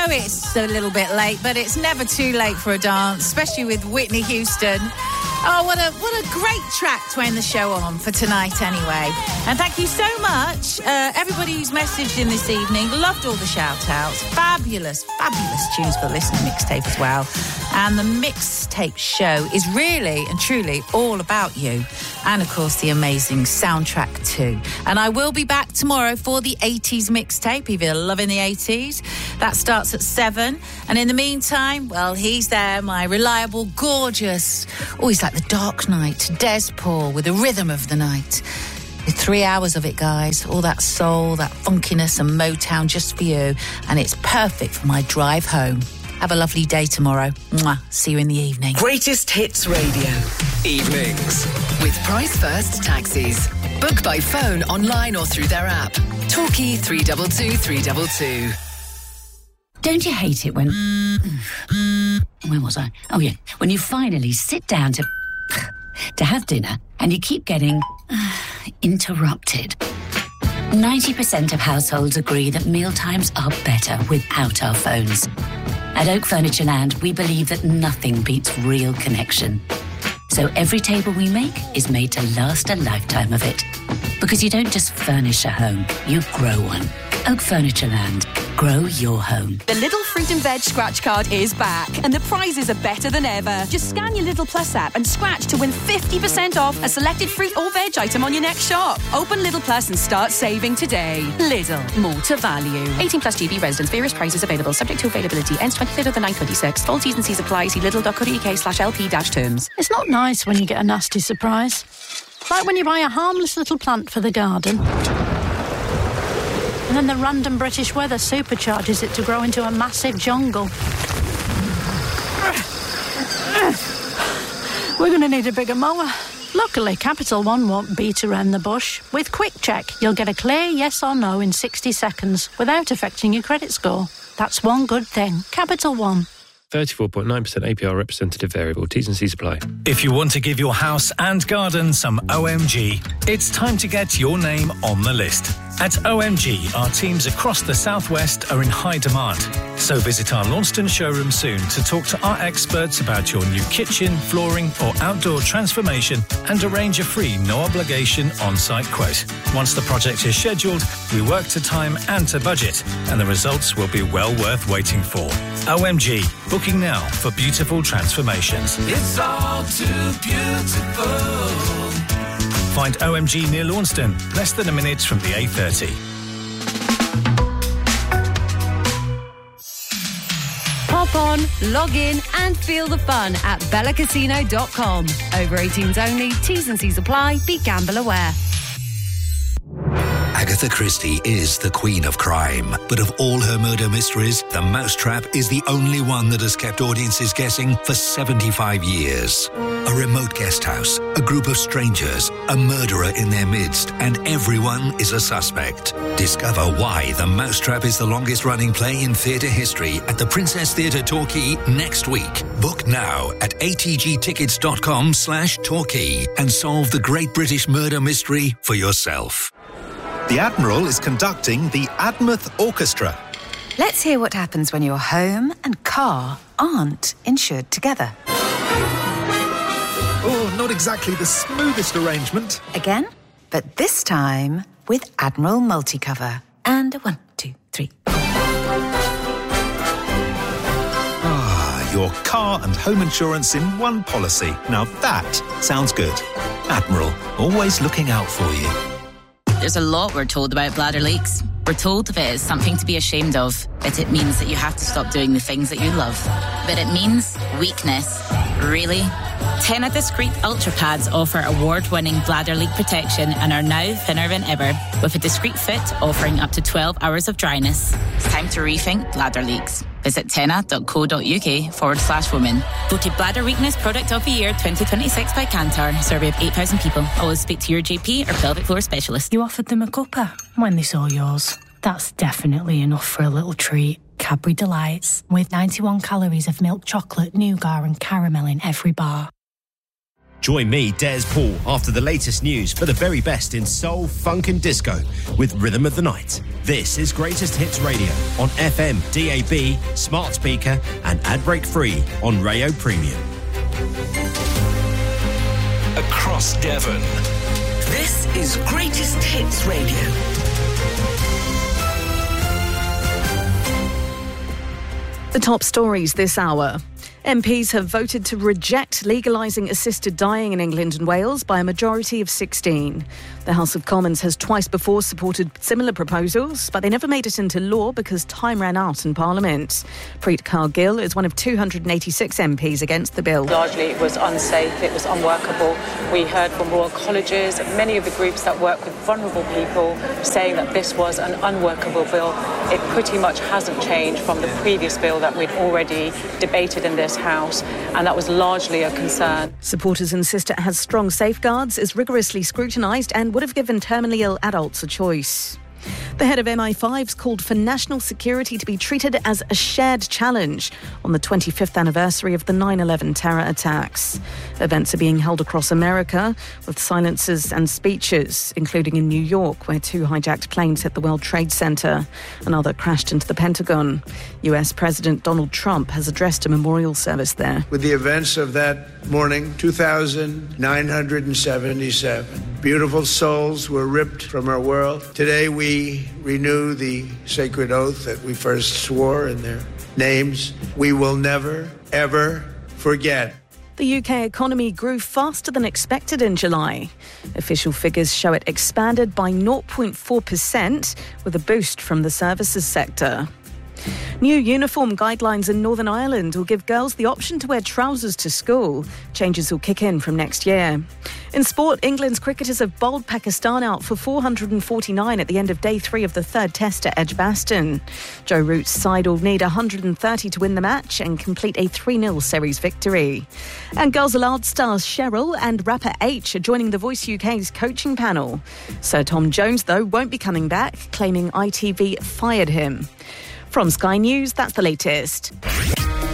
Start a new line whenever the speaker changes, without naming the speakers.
it's a little bit late, but it's never too late for a dance, especially with Whitney Houston. Oh, what a great track to end the show on for tonight anyway. And thank you so much, everybody who's messaged in this evening. Loved all the shout-outs. Fabulous tunes for the listener mixtape as well. And the mixtape show is really and truly all about you. And, of course, the amazing soundtrack too. And I will be back tomorrow for the 80s mixtape, if you're loving the 80s. That starts at 7. And in the meantime, well, he's there, my reliable, gorgeous, always like the Dark Knight, Des Paul, with the rhythm of the night. With 3 hours of it, guys. All that soul, that funkiness and Motown just for you. And it's perfect for my drive home. Have a lovely day tomorrow. Mwah. See you in the evening.
Greatest Hits Radio. Evenings.
With Price First Taxis. Book by phone, online or through their app. Torquay 322 322.
Don't you hate it when... Where was I? Oh, yeah. When you finally sit down to have dinner and you keep getting interrupted. 90% of households agree that mealtimes are better without our phones. At Oak Furniture Land, we believe that nothing beats real connection. So every table we make is made to last a lifetime of it. Because you don't just furnish a home, you grow one. Oak Furniture Land. Grow your home.
The Lidl Fruit and Veg scratch card is back, and the prizes are better than ever. Just scan your Lidl Plus app and scratch to win 50% off a selected fruit or veg item on your next shop. Open Lidl Plus and start saving today. Lidl, more to value. 18 plus GB residents. Various prices available. Subject to availability. Ends 23rd of the 9/26. Full T's and C's apply. See lidl.co.uk/LP-terms.
It's not nice when you get a nasty surprise. Like when you buy a harmless little plant for the garden. And then the random British weather supercharges it to grow into a massive jungle. We're going to need a bigger mower. Luckily, Capital One won't beat around the bush. With Quick Check, you'll get a clear yes or no in 60 seconds without affecting your credit score. That's one good thing. Capital One.
34.9% APR representative variable. T's and C's apply.
If you want to give your house and garden some OMG, it's time to get your name on the list. At OMG, our teams across the southwest are in high demand. So visit our Launceston showroom soon to talk to our experts about your new kitchen, flooring or outdoor transformation and arrange a free, no-obligation on-site quote. Once the project is scheduled, we work to time and to budget, and the results will be well worth waiting for. OMG, booking now for beautiful transformations.
It's all too beautiful.
Find OMG near Launceston, less than a minute from the A30.
Hop on, log in and feel the fun at bellacasino.com. Over 18s only, T's and C's apply, be gamble aware.
Agatha Christie is the queen of crime, but of all her murder mysteries, The Mousetrap is the only one that has kept audiences guessing for 75 years. A remote guest house, a group of strangers, a murderer in their midst, and everyone is a suspect. Discover why The Mousetrap is the longest-running play in theatre history at the Princess Theatre Torquay next week. Book now at atgtickets.com/Torquay and solve the great British murder mystery for yourself.
The Admiral is conducting the Admouth Orchestra.
Let's hear what happens when your home and car aren't insured together.
Oh, not exactly the smoothest arrangement.
Again, but this time with Admiral Multicover. And 1, 2, 3.
Ah, your car and home insurance in one policy. Now that sounds good. Admiral, always looking out for you.
There's a lot we're told about bladder leaks. We're told that it is something to be ashamed of, that it means that you have to stop doing the things that you love. But it means weakness. Really? Tena Discreet Ultra Pads offer award-winning bladder leak protection and are now thinner than ever, with a discreet fit offering up to 12 hours of dryness. It's time to rethink bladder leaks. Visit tena.co.uk/women. Voted Bladder Weakness Product of the Year 2026 by Kantar. Survey of 8,000 people. Always speak to your GP or pelvic floor specialist.
You offered them a cuppa when they saw yours. That's definitely enough for a little treat. Cadbury Delights, with 91 calories of milk chocolate, nougat and caramel in every bar.
Join me, Des Paul, after the latest news for the very best in soul, funk and disco with Rhythm of the Night. This is Greatest Hits Radio on FM, DAB, smart speaker and ad-break free on Rayo Premium.
Across Devon. This is Greatest Hits Radio.
The top stories this hour. MPs have voted to reject legalising assisted dying in England and Wales by a majority of 16. The House of Commons has twice before supported similar proposals, but they never made it into law because time ran out in Parliament. Preet Kaur Gill is one of 286 MPs against the bill.
Largely it was unsafe, it was unworkable. We heard from Royal Colleges, many of the groups that work with vulnerable people saying that this was an unworkable bill. It pretty much hasn't changed from the previous bill that we'd already debated in this House, and that was largely a concern.
Supporters insist it has strong safeguards, is rigorously scrutinised and would have given terminally ill adults a choice. The head of MI5's called for national security to be treated as a shared challenge on the 25th anniversary of the 9/11 terror attacks. Events are being held across America with silences and speeches, including in New York, where 2 hijacked planes hit the World Trade Center. Another crashed into the Pentagon. US President Donald Trump has addressed a memorial service there.
With the events of that morning, 2,977 beautiful souls were ripped from our world. Today we renew the sacred oath that we first swore in their names. We will never, ever forget.
The UK economy grew faster than expected in July. Official figures show it expanded by 0.4%, with a boost from the services sector. New uniform guidelines in Northern Ireland will give girls the option to wear trousers to school. Changes will kick in from next year. In sport, England's cricketers have bowled Pakistan out for 449 at the end of day 3 of the third test at Edgbaston. Joe Root's side will need 130 to win the match and complete a 3-0 series victory. And Girls Aloud stars Cheryl and rapper H are joining The Voice UK's coaching panel. Sir Tom Jones, though, won't be coming back, claiming ITV fired him. From Sky News, that's the latest.